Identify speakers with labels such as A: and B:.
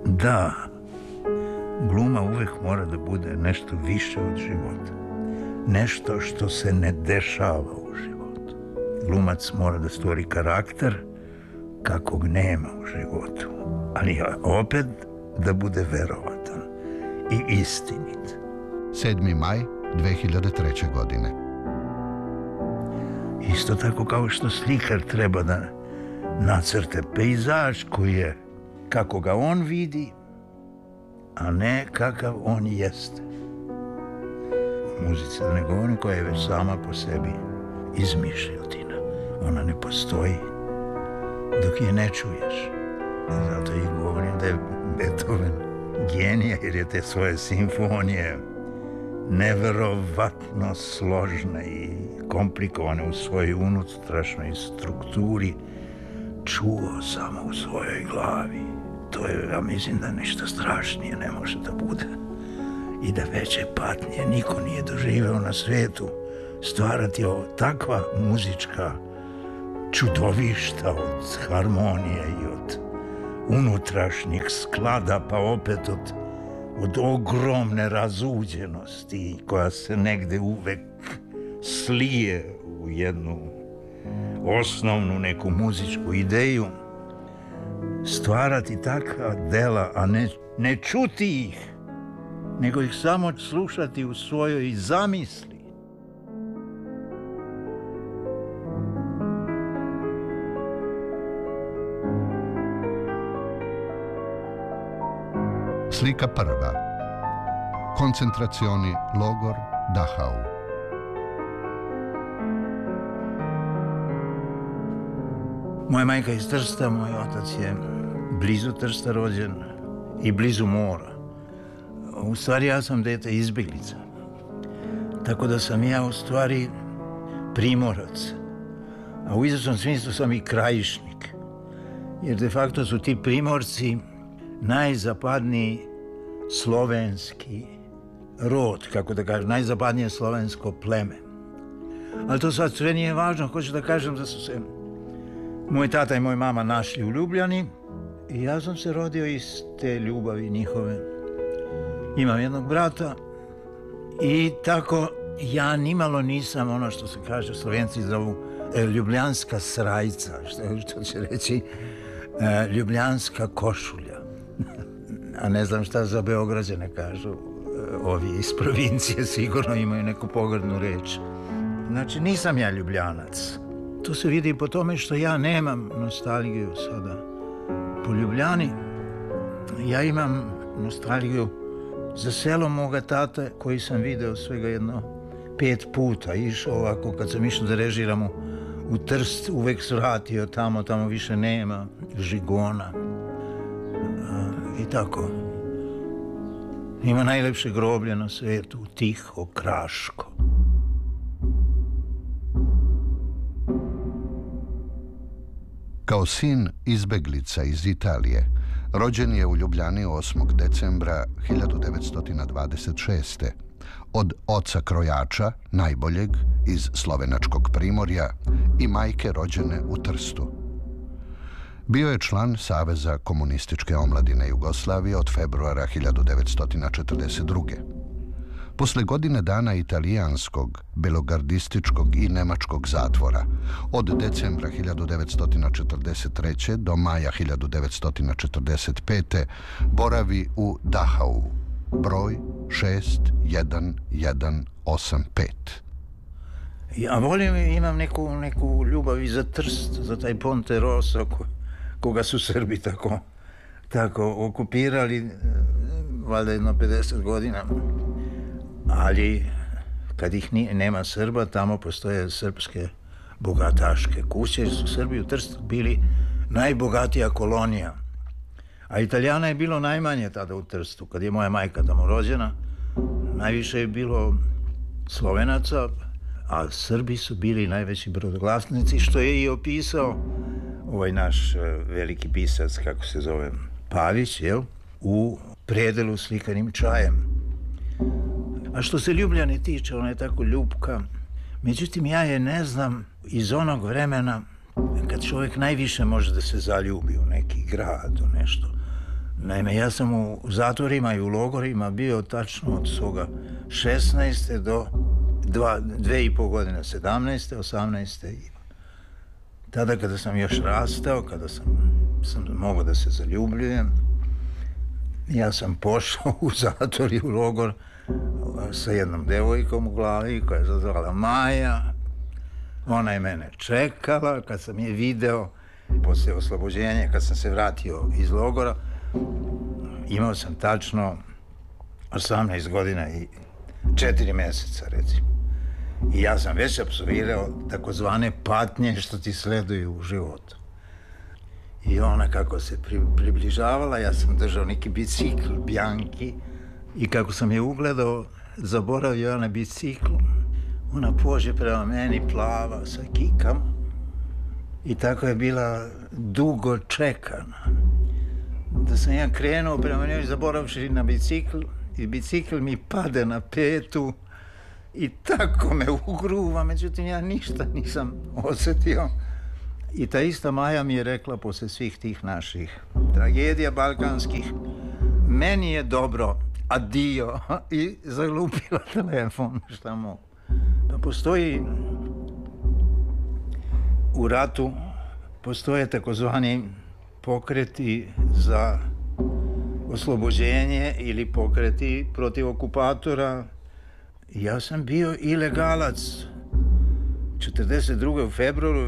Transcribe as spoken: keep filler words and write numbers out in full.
A: Da, gluma uvek mora da bude nešto više od života. Nešto što se ne dešava u životu. Glumac mora da stvori karakter kakvog nema u životu, ali opet da bude verovatan i istinit.
B: sedmi maj dve hiljade treće. godine.
A: Isto tako kao što slikar treba da nacrte pejzaž koji je kako ga on vidi, a ne kakav on jeste. U muzici, da ne govorim, koja je već sama po sebi izmišljotina. Ona ne postoji dok je ne čuješ. Zato i govorim da je Beethoven genije, jer je te svoje simfonije neverovatno složne i komplikovane u svojoj unutrašnjoj strukturi čuo samo u svojoj glavi. To je, ja mislim da ništa strašnije ne može da bude. I da veće patnje niko nije doživeo na svetu. Stvarati ovo takva muzička čudovišta od harmonije i od unutrašnjih sklada, pa opet od, od ogromne razuđenosti koja se negde uvek slije u jednu osnovnu neku muzičku ideju. Stvarati takva dela, a ne, ne čuti ih, nego ih samo slušati u svojoj zamisli.
B: Slika prva. Koncentracioni logor Dachau.
A: Moja majka iz Trsta, moj otac je blizu Trsta rođen i blizu mora. U stvari ja sam dete izbjeglica. Tako da sam ja u stvari primorac. A u izvesnom smislu sam i krajišnik. Jer de facto su ti primorci najzapadniji slovenski rod, kako da kažem, najzapadnije slovensko pleme. Ali to sad sve nije važno, hoću da kažem da su se moj tata i moj mama našli u Ljubljani i ja sam se rodio iz te ljubavi njihove. Imam jednog brata i tako ja nimalo nisam ono što se kaže, Slovenci zovu ljubljanska srajca, što, što će reći e, ljubljanska košulja. A ne znam šta za Beograđane kažu, e, ovi iz provincije sigurno imaju neku pogrdnu reč. Znači nisam ja Ljubljanac. To se vidi po tome što ja nemam nostalgiju sada po Ljubljani. Ja imam nostalgiju za selo moga tate koji sam video svega jedno pet puta. Išao ovako, kad sam išao da režiram u, u Trst, uvek svratio tamo, tamo više nema žigona. A, I tako. Ima najlepše groblje na svetu, Tiho, Kraško.
B: Kao sin izbeglica iz Italije, rođen je u Ljubljani osmog decembra hiljadu devetsto dvadeset šeste. Od oca krojača, najboljeg, iz slovenačkog primorja i majke rođene u Trstu. Bio je član Saveza komunističke omladine Jugoslavije od februara hiljadu devetsto četrdeset druge. Posle godine dana italijanskog, belogardističkog i nemačkog zatvora, od decembra hiljadu devetsto četrdeset treće. do maja hiljadu devetsto četrdeset pete. boravi u Dachau, broj šest jedan jedan osam pet.
A: Ja volim, imam neku, neku ljubav i za Trst, za taj Ponte Rosso, ko, koga su Srbi tako, tako okupirali, valjda jedno pedeset godina. Ali kad ih nije, nema Srba, tamo postoje srpske bogataške kuće, jer su Srbi u Trstu bili najbogatija kolonija. A Italijana je bilo najmanje tada u Trstu. Kad je moja majka tamo rođena, najviše je bilo Slovenaca, a Srbi su bili najveći brodovlasnici, što je i opisao ovaj naš veliki pisac, kako se zove, Pavić, jel? U Predelu slikanim čajem. A što se Ljubljane tiče, ona je tako ljubka. Međutim, ja je ne znam iz onog vremena kad čovjek najviše može da se zaljubi u neki grad, u nešto. Naime, ja sam u zatvorima i u logorima bio tačno od svoga šesnaeste do dva, dve i po godine, sedamnaeste, osamnaeste. Tada kada sam još rastao, kada sam, sam mogao da se zaljubljujem, ja sam pošao u zatvor i u logor sa jednom devojkom u glavi koja je zazvala Maja. Ona je mene čekala. Kad sam je video posle oslobođenja, kad sam se vratio iz logora, imao sam tačno osamnaest godina i četiri meseca, recimo. I ja sam već apsolvirao takozvane patnje što ti sleduju u životu. I ona kako se pri, približavala, ja sam držao neki bicikl Bianchi i kako sam je ugledao, zaboravio ja na biciklu. Ona pođe prema meni, plava, sa kikama. I tako je bila dugo čekana. Da sam ja krenuo prema njoj, zaboravši na bicikl, i bicikl mi pade na petu i tako me ugruva, međutim ja ništa nisam osjetio. I ta ista Maja mi je rekla posle svih tih naših tragedija balkanskih, meni je dobro, adio, i zalupila telefon, šta mogu. Pa postoji u ratu, postoje takozvani pokreti za oslobođenje ili pokreti protiv okupatora. Ja sam bio ilegalac četrdeset druge u februaru